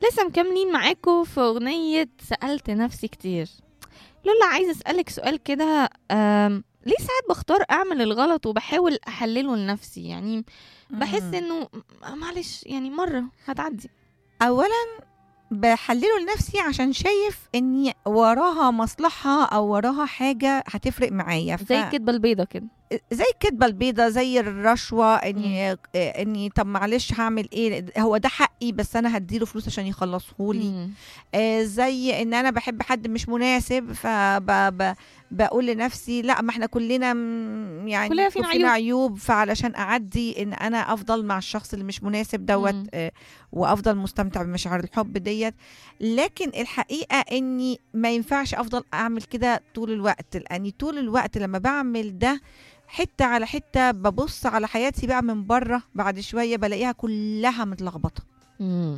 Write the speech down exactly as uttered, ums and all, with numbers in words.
لسه مكملين معاكم في أغنية سألت نفسي كتير. لولا عايزة أسألك سؤال كده، أم، ليه ساعات بختار أعمل الغلط وبحاول أحلله لنفسي؟ يعني بحس مم. إنه م- معلش يعني مرة هتعدي. اولا بحلله لنفسي عشان شايف اني وراها مصلحة او وراها حاجة هتفرق معايا، ف... زي الكدبة البيضة كده. زي الكدبة البيضة، زي الرشوة، مم. اني اني طب معلش هعمل ايه، هو ده حقي بس انا هديله فلوس عشان يخلصهولي. مم. آه، زي ان انا بحب حد مش مناسب، فبقول لنفسي لا، ما احنا كلنا م- يعني كلنا فينا فينا عيوب. عيوب، فعلشان اعدي ان انا افضل مع الشخص اللي مش مناسب دوت، مم. آه، وافضل مستمتع بمشاعر الحب ديت. لكن الحقيقة اني ما ينفعش افضل اعمل كده طول الوقت، لاني طول الوقت لما بعمل ده حتة على حتة ببص على حياتي بقى من بره، بعد شوية بلاقيها كلها متلخبطة. مم.